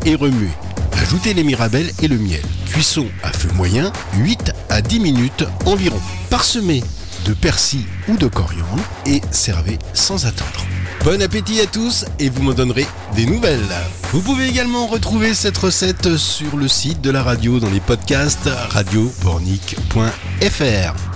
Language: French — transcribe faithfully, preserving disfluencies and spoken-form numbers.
et remuez. Ajoutez les mirabelles et le miel. Cuisson à feu moyen, huit à dix minutes environ. Parsemez de persil ou de coriandre et servez sans attendre. Bon appétit à tous et vous m'en donnerez des nouvelles. Vous pouvez également retrouver cette recette sur le site de la radio dans les podcasts radio pornic point f r.